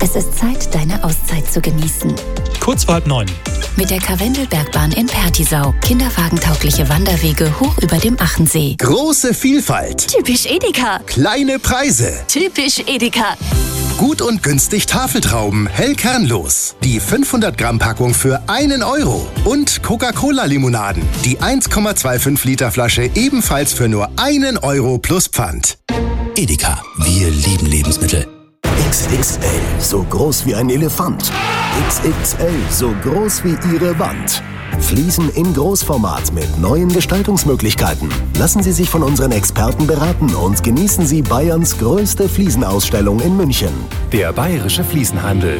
Es ist Zeit, deine Auszeit zu genießen. Kurz vor 8:30. Mit der Karwendelbergbahn in Pertisau. Kinderwagentaugliche Wanderwege hoch über dem Achensee. Große Vielfalt. Typisch Edeka. Kleine Preise. Typisch Edeka. Gut und günstig Tafeltrauben, hellkernlos. Die 500 Gramm Packung für 1 Euro. Und Coca-Cola-Limonaden. Die 1,25 Liter Flasche ebenfalls für nur 1 Euro plus Pfand. Edeka, wir lieben Lebensmittel. XXL, so groß wie ein Elefant. XXL, so groß wie Ihre Wand. Fliesen in Großformat mit neuen Gestaltungsmöglichkeiten. Lassen Sie sich von unseren Experten beraten und genießen Sie Bayerns größte Fliesenausstellung in München. Der Bayerische Fliesenhandel.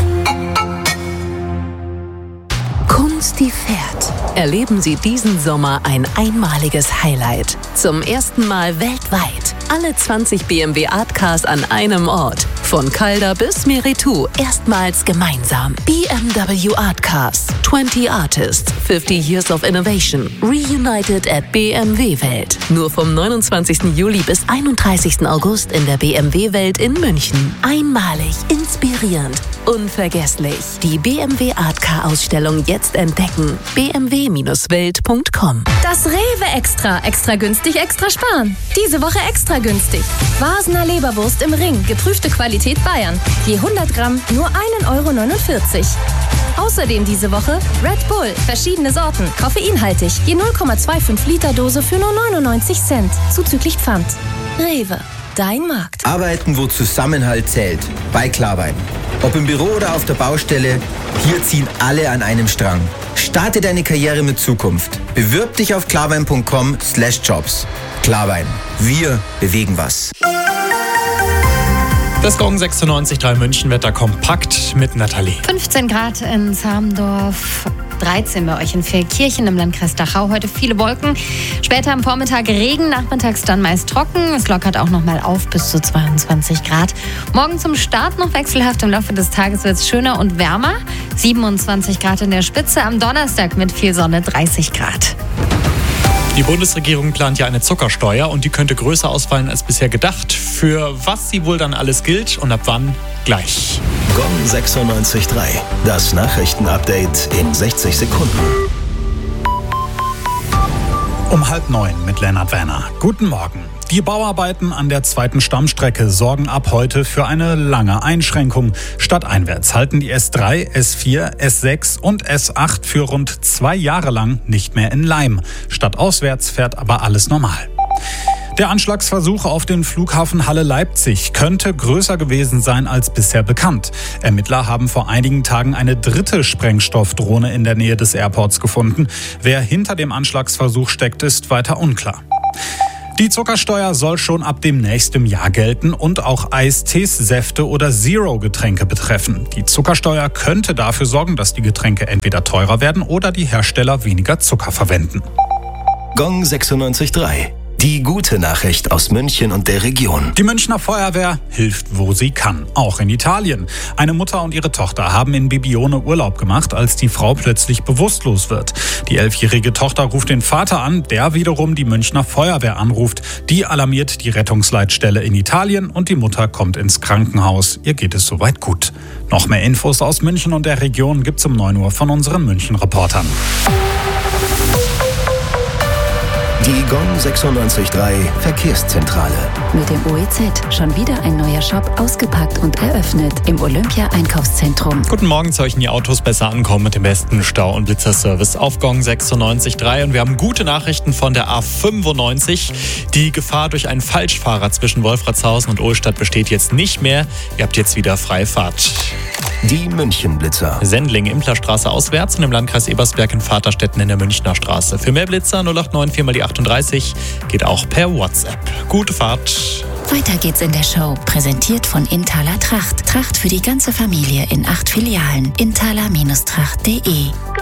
Kunst, die fährt. Erleben Sie diesen Sommer ein einmaliges Highlight. Zum ersten Mal weltweit. Alle 20 BMW Art Cars an einem Ort. Von Calder bis Meritou. Erstmals gemeinsam. BMW Art Cars. 20 Artists. 50 Years of Innovation. Reunited at BMW Welt. Nur vom 29. Juli bis 31. August in der BMW Welt in München. Einmalig, inspirierend, unvergesslich. Die BMW Art Car Ausstellung jetzt entdecken. bmw-welt.com. Das Rewe Extra. Extra günstig, extra sparen. Diese Woche extra günstig. Vasener Leberwurst im Ring. Geprüfte Qualität Bayern. Je 100 Gramm nur 1,49 €. Außerdem diese Woche Red Bull. Verschiedene Sorten. Koffeinhaltig. Je 0,25 Liter Dose für nur 99 Cent. Zuzüglich Pfand. Rewe. Dein Markt. Arbeiten, wo Zusammenhalt zählt. Bei Klarwein. Ob im Büro oder auf der Baustelle, hier ziehen alle an einem Strang. Starte deine Karriere mit Zukunft. Bewirb dich auf klarwein.com/jobs. Klarwein. Wir bewegen was. Das Gong 96,3 Münchenwetter kompakt mit Nathalie. 15 Grad in Sarmendorf. 13 bei euch in Feldkirchen im Landkreis Dachau. Heute viele Wolken. Später am Vormittag Regen, nachmittags dann meist trocken. Es lockert auch noch mal auf bis zu 22 Grad. Morgen zum Start noch wechselhaft. Im Laufe des Tages wird es schöner und wärmer. 27 Grad in der Spitze. Am Donnerstag mit viel Sonne 30 Grad. Die Bundesregierung plant ja eine Zuckersteuer und die könnte größer ausfallen als bisher gedacht. Für was sie wohl dann alles gilt und ab wann, gleich. Gong 96,3. Das Nachrichtenupdate in 60 Sekunden. Um 8:30 mit Lennart Werner. Guten Morgen. Die Bauarbeiten an der zweiten Stammstrecke sorgen ab heute für eine lange Einschränkung. Stadteinwärts halten die S3, S4, S6 und S8 für rund 2 Jahre lang nicht mehr in Leim. Stadtauswärts fährt aber alles normal. Der Anschlagsversuch auf den Flughafen Halle-Leipzig könnte größer gewesen sein als bisher bekannt. Ermittler haben vor einigen Tagen eine dritte Sprengstoffdrohne in der Nähe des Airports gefunden. Wer hinter dem Anschlagsversuch steckt, ist weiter unklar. Die Zuckersteuer soll schon ab dem nächsten Jahr gelten und auch Eistees, Säfte oder Zero-Getränke betreffen. Die Zuckersteuer könnte dafür sorgen, dass die Getränke entweder teurer werden oder die Hersteller weniger Zucker verwenden. Gong 96,3. Die gute Nachricht aus München und der Region. Die Münchner Feuerwehr hilft, wo sie kann. Auch in Italien. Eine Mutter und ihre Tochter haben in Bibione Urlaub gemacht, als die Frau plötzlich bewusstlos wird. Die 11-jährige Tochter ruft den Vater an, der wiederum die Münchner Feuerwehr anruft. Die alarmiert die Rettungsleitstelle in Italien und die Mutter kommt ins Krankenhaus. Ihr geht es soweit gut. Noch mehr Infos aus München und der Region gibt's um 9 Uhr von unseren München-Reportern. Die Gong 96,3 Verkehrszentrale. Mit dem OEZ schon wieder ein neuer Shop ausgepackt und eröffnet im Olympia-Einkaufszentrum. Guten Morgen, sollten die Autos besser ankommen mit dem besten Stau- und Blitzerservice auf Gong 96,3. Und wir haben gute Nachrichten von der A95. Die Gefahr durch einen Falschfahrer zwischen Wolfratshausen und Ohlstadt besteht jetzt nicht mehr. Ihr habt jetzt wieder freie Fahrt. Die München-Blitzer. Sendling, Implerstraße auswärts und im Landkreis Ebersberg in Vaterstetten in der Münchner Straße. Für mehr Blitzer 089 4x38 geht auch per WhatsApp. Gute Fahrt. Weiter geht's in der Show. Präsentiert von Inthaler Tracht. Tracht für die ganze Familie in 8 Filialen. inthaler-tracht.de.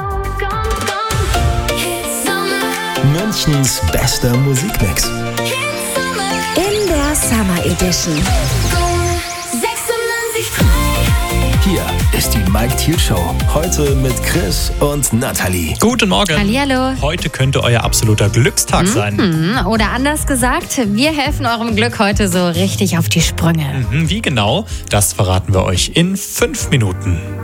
Münchens bester Musikmix. In der Summer Edition. Hier ist die Mike Thiel Show. Heute mit Chris und Nathalie. Guten Morgen. Hallihallo. Heute könnte euer absoluter Glückstag sein. Oder anders gesagt, wir helfen eurem Glück heute so richtig auf die Sprünge. Wie genau? Das verraten wir euch in 5 Minuten.